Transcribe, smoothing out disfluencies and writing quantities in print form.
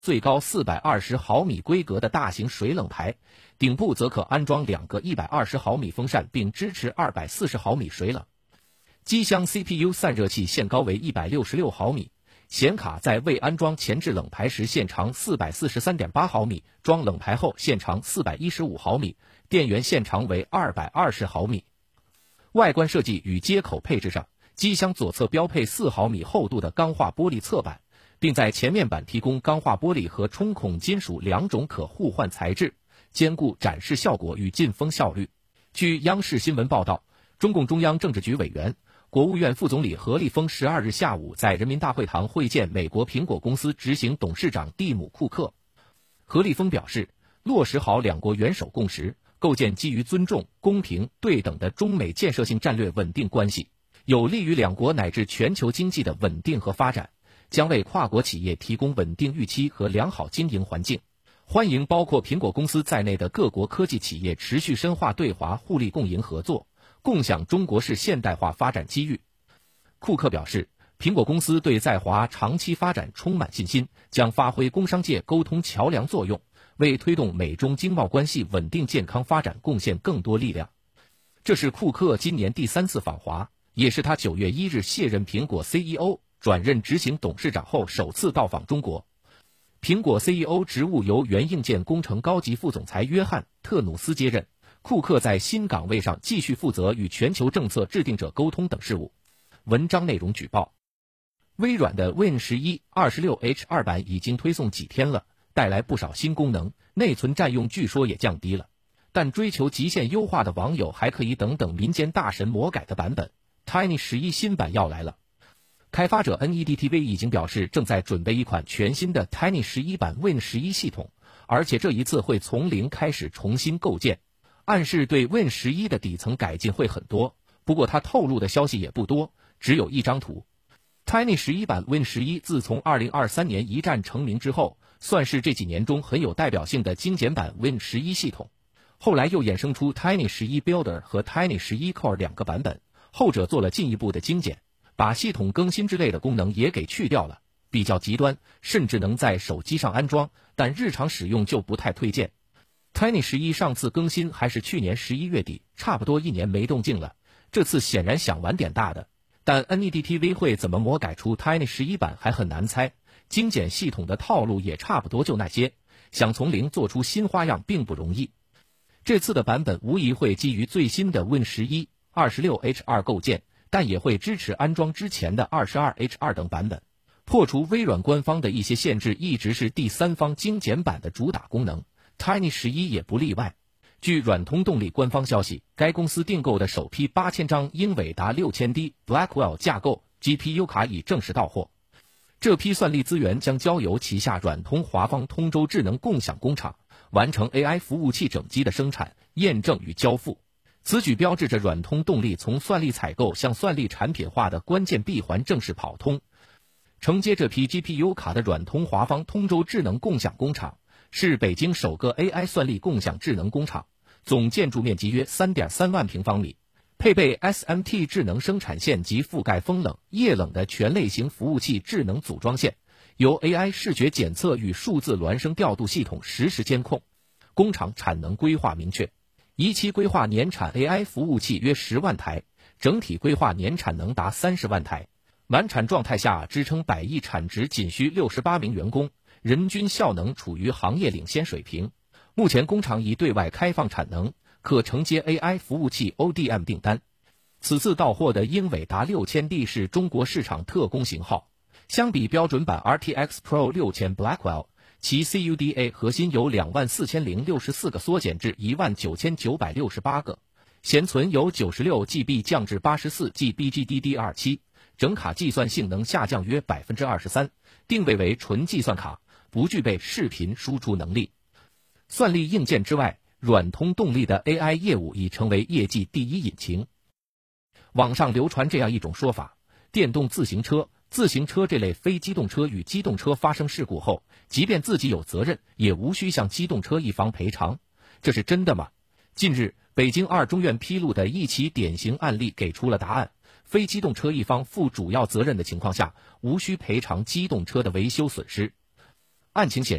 最高420毫米规格的大型水冷排，顶部则可安装2个120毫米风扇，并支持240毫米水冷。机箱 CPU 散热器限高为166毫米，显卡在未安装前置冷排时线长 443.8 毫米，装冷排后线长415毫米，电源线长为220毫米。外观设计与接口配置上，机箱左侧标配4毫米厚度的钢化玻璃侧板，并在前面板提供钢化玻璃和冲孔金属2种可互换材质，兼顾展示效果与进风效率。据央视新闻报道，中共中央政治局委员、国务院副总理何立峰12日下午在人民大会堂会见美国苹果公司执行董事长蒂姆·库克。何立峰表示，落实好两国元首共识，构建基于尊重、公平、对等的中美建设性战略稳定关系，有利于两国乃至全球经济的稳定和发展，将为跨国企业提供稳定预期和良好经营环境，欢迎包括苹果公司在内的各国科技企业持续深化对华互利共赢合作，共享中国式现代化发展机遇。库克表示，苹果公司对在华长期发展充满信心，将发挥工商界沟通桥梁作用，为推动美中经贸关系稳定健康发展贡献更多力量。这是库克今年第3次访华，也是他9月1日卸任苹果 CEO 转任执行董事长后首次到访中国。苹果 CEO 职务由原硬件工程高级副总裁约翰·特努斯接任，库克在新岗位上继续负责与全球政策制定者沟通等事务。文章内容举报：微软的 Win11 26H2 版已经推送几天了，带来不少新功能，内存占用据说也降低了。但追求极限优化的网友还可以等民间大神魔改的版本。Tiny 11新版要来了。开发者 NEDTV 已经表示正在准备一款全新的 Tiny 11版 Win11 系统，而且这一次会从零开始重新构建，暗示对 Win11 的底层改进会很多。不过他透露的消息也不多，只有一张图。Tiny 11版 Win11 自从2023年一战成名之后，算是这几年中很有代表性的精简版 Win11 系统。后来又衍生出 Tiny 11 Builder 和 Tiny 11 Core 2个版本，后者做了进一步的精简，把系统更新之类的功能也给去掉了，比较极端，甚至能在手机上安装，但日常使用就不太推荐。Tiny 11上次更新还是去年11月底，差不多1年没动静了，这次显然想玩点大的。但 NEDTV 会怎么魔改出 Tiny 11版还很难猜，精简系统的套路也差不多就那些，想从零做出新花样并不容易。这次的版本无疑会基于最新的 Win11 26H2 构建，但也会支持安装之前的 22H2 等版本。破除微软官方的一些限制一直是第三方精简版的主打功能， Tiny 11也不例外。据软通动力官方消息，该公司订购的首批8000张英伟达 6000D Blackwell 架构 GPU 卡已正式到货。这批算力资源将交由旗下软通华方通州智能共享工厂完成 AI 服务器整机的生产、验证与交付。此举标志着软通动力从算力采购向算力产品化的关键闭环正式跑通。承接这批 GPU 卡的软通华方通州智能共享工厂是北京首个 AI 算力共享智能工厂，总建筑面积约 3.3 万平方米，配备 SMT 智能生产线及覆盖风冷、液冷的全类型服务器智能组装线，由 AI 视觉检测与数字孪生调度系统实时监控。工厂产能规划明确，一期规划年产 AI 服务器约10万台，整体规划年产能达30万台。满产状态下支撑100亿产值仅需68名员工，人均效能处于行业领先水平。目前工厂已对外开放产能，可承接 AI 服务器 ODM 订单。此次到货的英伟达 6000D 是中国市场特供型号，相比标准版 RTX Pro 6000 Blackwell， 其 CUDA 核心由24064个缩减至19968个，闲存由 96GB 降至 84GB GDDR7， 整卡计算性能下降约 23%， 定位为纯计算卡，不具备视频输出能力。算力硬件之外，软通动力的 AI 业务已成为业绩第一引擎。网上流传这样一种说法，电动自行车这类非机动车与机动车发生事故后，即便自己有责任，也无需向机动车一方赔偿。这是真的吗？近日，北京二中院披露的一起典型案例给出了答案，非机动车一方负主要责任的情况下，无需赔偿机动车的维修损失。 案情显